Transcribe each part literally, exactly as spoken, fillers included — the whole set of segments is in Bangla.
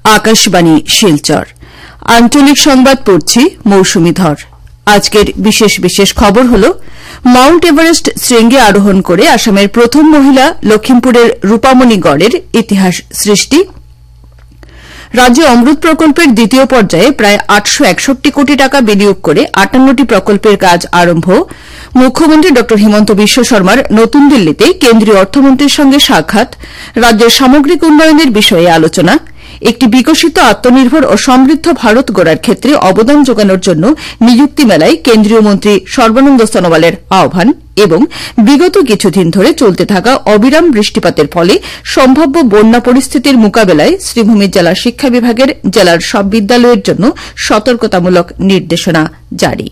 আকাশবাণী শিলচর আঞ্চলিক সংবাদ পড়ছি মৌসুমী ধর। আজকের বিশেষ বিশেষ খবর হল মাউন্ট এভারেস্ট শৃঙ্গে আরোহণ করে আসামের প্রথম মহিলা লক্ষিমপুরের রূপামণি গড়ের ইতিহাস সৃষ্টি, রাজ্যে অমৃত প্রকল্পের দ্বিতীয় পর্যায়ে প্রায় আটশো একষট্টি কোটি টাকা বিনিয়োগ করে আটান্নটি প্রকল্পের কাজ আরম্ভ, মুখ্যমন্ত্রী ড হিমন্ত বিশ্ব শর্মার নতুন দিল্লিতে কেন্দ্রীয় অর্থমন্ত্রীর সঙ্গে সাক্ষাৎ, রাজ্যের সামগ্রিক উন্নয়নের বিষয়ে আলোচনা, একটি বিকশিত আত্মনির্ভর ও সমৃদ্ধ ভারত গড়ার ক্ষেত্রে অবদান যোগানোর জন্য নিযুক্তি মেলায় কেন্দ্রীয় মন্ত্রী সর্বানন্দ সোনোয়ালের আহ্বান এবং বিগত কিছুদিন ধরে চলতে থাকা অবিরাম বৃষ্টিপাতের ফলে সম্ভাব্য বন্যা পরিস্থিতির মোকাবেলায় শ্রীভূমি জেলা শিক্ষা বিভাগের জেলার সব বিদ্যালয়ের জন্য সতর্কতামূলক নির্দেশনা জারি।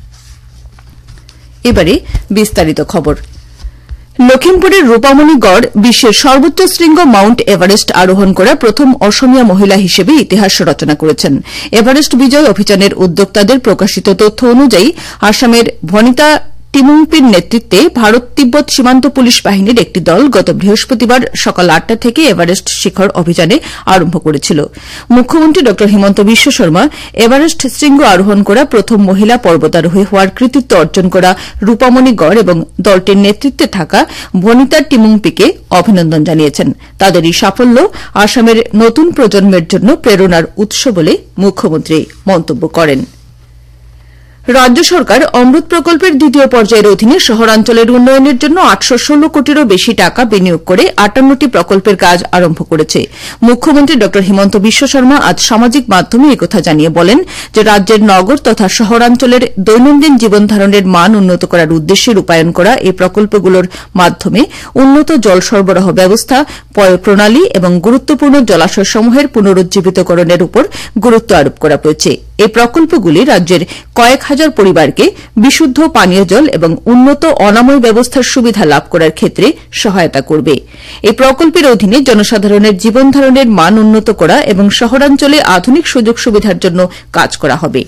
এবারে বিস্তারিত খবর। লক্ষিমপুরের রূপামণি গড় বিশ্বের সর্বোচ্চ শৃঙ্গ মাউন্ট এভারেস্ট আরোহণ করা প্রথম অসমীয়া মহিলা হিসেবে ইতিহাস রচনা করেছেন। এভারেস্ট বিজয় অভিযানের উদ্যোক্তাদের প্রকাশিত তথ্য অনুযায়ী আসামের ভনিতা টিমুংপির নেতৃত্বে ভারত তিব্বত সীমান্ত পুলিশ বাহিনীর একটি দল গত বৃহস্পতিবার সকাল আটটা থেকে এভারেস্ট শিখর অভিযানে আরম্ভ করেছিল। মুখ্যমন্ত্রী ড হিমন্ত বিশ্ব শর্মা এভারেস্ট শৃঙ্গ আরোহণ করা প্রথম মহিলা পর্বতারোহী হওয়ার কৃতিত্ব অর্জন করা রূপামণি গড় এবং দলটির নেতৃত্বে থাকা ভনিতা টিমুংপিকে অভিনন্দন জানিয়েছেন। তাদের এই সাফল্য আসামের নতুন প্রজন্মের জন্য প্রেরণার উৎস বলে মুখ্যমন্ত্রী মন্তব্য করেন। রাজ্য সরকার অমৃত প্রকল্পের দ্বিতীয় পর্যায়ের অধীনে শহরাঞ্চলের উন্নয়নের জন্য আটশো ষোলো কোটিরও বেশি টাকা বিনিয়োগ করে আটান্নটি প্রকল্পের কাজ আরম্ভ করেছে। মুখ্যমন্ত্রী ড হিমন্ত বিশ্ব শর্মা আজ সামাজিক মাধ্যমে একথা জানিয়ে বলেন যে রাজ্যের নগর তথা শহরাঞ্চলের দৈনন্দিন জীবনধারণের মান উন্নত করার উদ্দেশ্যে রূপায়ণ করা এই প্রকল্পগুলোর মাধ্যমে উন্নত জল সরবরাহ ব্যবস্থা, পয় প্রণালী এবং গুরুত্বপূর্ণ জলাশয়সমূহের পুনরুজ্জীবিতকরণের উপর গুরুত্ব আরোপ করা হয়েছে। এই প্রকল্পগুলি রাজ্যের কয়েক হাজার পরিবারকে বিশুদ্ধ পানীয় জল এবং উন্নত অনাময় ব্যবস্থার সুবিধা লাভ করার ক্ষেত্রে সহায়তা করবে। এই প্রকল্পের অধীনে জনসাধারণের জীবনধারণের মান উন্নত করা এবং শহরাঞ্চলে আধুনিক সুযোগ সুবিধার জন্য কাজ করা হবে।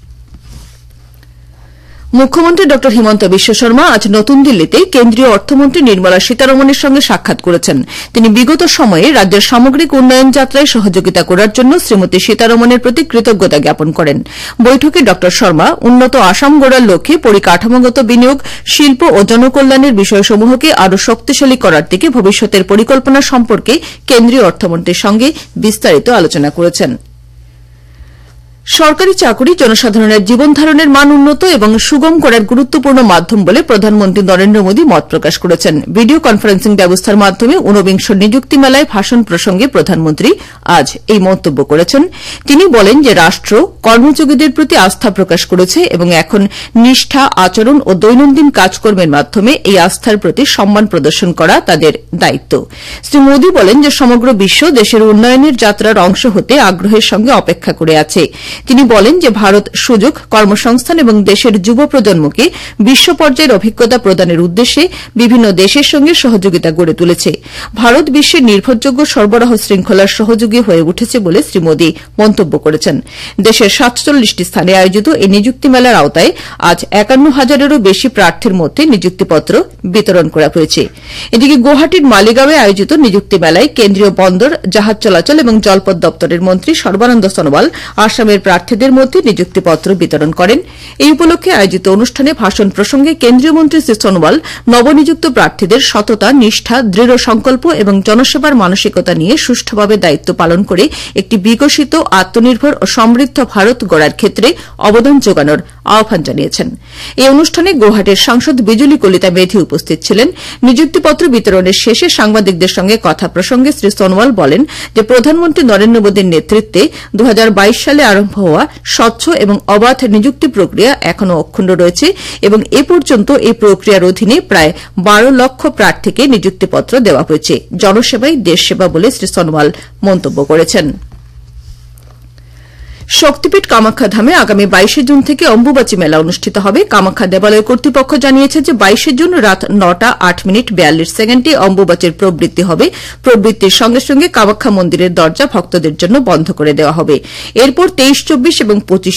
মুখ্যমন্ত্রী ড হিমন্ত বিশ্ব শর্মা আজ নতুন দিল্লিতে কেন্দ্রীয় অর্থমন্ত্রী নির্মলা সীতারমণের সঙ্গে সাক্ষাৎ করেছেন। তিনি বিগত সময়ে রাজ্যের সামগ্রিক উন্নয়ন যাত্রায় সহযোগিতা করার জন্য শ্রীমতী সীতারমণের প্রতি কৃতজ্ঞতা জ্ঞাপন করেন। বৈঠকে ড শর্মা উন্নত আসাম গড়ার লক্ষ্যে পরিকাঠামোগত বিনিয়োগ, শিল্প ও জনকল্যাণের বিষয়সমূহকে আরও শক্তিশালী করার দিকে ভবিষ্যতের পরিকল্পনা সম্পর্কে কেন্দ্রীয় অর্থমন্ত্রীর সঙ্গে বিস্তারিত আলোচনা করেছেন। সরকারি চাকরি জনসাধারণের জীবনধারণের মান উন্নত এবং সুগম করার গুরুত্বপূর্ণ মাধ্যম বলে প্রধানমন্ত্রী নরেন্দ্র মোদী মত প্রকাশ করেছেন। ভিডিও কনফারেন্সিং ব্যবস্থার মাধ্যমে ঊনবিংশ নিযুক্তি মেলায় ভাষণ প্রসঙ্গে প্রধানমন্ত্রী আজ এই মন্তব্য করেছেন। তিনি বলেন যে রাষ্ট্র কর্মযোগীদের প্রতি আস্থা প্রকাশ করেছে এবং এখন নিষ্ঠা, আচরণ ও দৈনন্দিন কাজকর্মের মাধ্যমে এই আস্থার প্রতি সম্মান প্রদর্শন করা তাদের দায়িত্ব। শ্রী মোদী বলেন যে সমগ্র বিশ্ব দেশের উন্নয়নের যাত্রার অংশ হতে আগ্রহের সঙ্গে অপেক্ষা করে আছে। তিনি বলেন যে ভারত সুযোগ, কর্মসংস্থান এবং দেশের যুব প্রজন্মকে বিশ্ব পর্যায়ের অভিজ্ঞতা প্রদানের উদ্দেশ্যে বিভিন্ন দেশের সঙ্গে সহযোগিতা গড়ে তুলেছে। ভারত বিশ্বের নির্ভরযোগ্য সরবরাহ শৃঙ্খলার সহযোগী হয়ে উঠেছে বলে শ্রী মোদী মন্তব্য করেছেন। দেশের সাতচল্লিশটি স্থানে আয়োজিত এই নিযুক্তি মেলার আওতায় আজ একান্ন হাজারেরও বেশি প্রার্থীর মধ্যে নিযুক্তিপত্র বিতরণ করা হয়েছে। এদিকে গুয়াহাটির মালিগাঁওয়ে আয়োজিত নিযুক্তি মেলায় কেন্দ্রীয় বন্দর, জাহাজ চলাচল এবং জলপথ দপ্তরের মন্ত্রী সর্বানন্দ সোনোয়াল আসামের প্রার্থীদের মধ্যে নিযুক্তিপত্র বিতরণ করেন। এই উপলক্ষে আয়োজিত অনুষ্ঠানে ভাষণ প্রসঙ্গে কেন্দ্রীয় মন্ত্রী শ্রী সোনোয়াল নবনিযুক্ত প্রার্থীদের সততা, নিষ্ঠা, দৃঢ় সংকল্প এবং জনসেবার মানসিকতা নিয়ে সুষ্ঠুভাবে দায়িত্ব পালন করে একটি বিকশিত, আত্মনির্ভর ও সমৃদ্ধ ভারত গড়ার ক্ষেত্রে অবদান যোগানোর আহ্বান জানিয়েছেন। এই অনুষ্ঠানে গুয়াহাটির সাংসদ বিজুলী কলিতা মেধি উপস্থিত ছিলেন। নিযুক্তিপত্র বিতরণের শেষে সাংবাদিকদের সঙ্গে কথা প্রসঙ্গে শ্রী সোনোয়াল বলেন যে প্রধানমন্ত্রী নরেন্দ্র মোদীর নেতৃত্বে দু হাজার বাইশ সালে আরম্ভ হওয়া স্বচ্ছ এবং অবাধ নিযুক্তি প্রক্রিয়া এখনও অক্ষুণ্ণ রয়েছে এবং এ পর্যন্ত এই প্রক্রিয়ার অধীনে প্রায় বারো লক্ষ প্রার্থীকে নিযুক্তিপত্র দেওয়া হয়েছে। জনসেবাই দেশসেবা বলে শ্রী সোনোয়াল মন্তব্য করেছেন। শক্তিপীঠ কামাখ্যা ধামে আগামী বাইশে জুন থেকে অম্বুবাচী মেলা অনুষ্ঠিত হবে। কামাখ্যা দেবালয় কর্তৃপক্ষ জানিয়েছে যে বাইশে জুন রাত নটা আট মিনিট বিয়াল্লিশ সেকেন্ডে অম্বুবাচীর প্রবৃত্তি হবে। প্রবৃত্তির সঙ্গে সঙ্গে কামাখ্যা মন্দিরের দরজা ভক্তদের জন্য বন্ধ করে দেওয়া হবে। এরপর তেইশ, চব্বিশ এবং পঁচিশ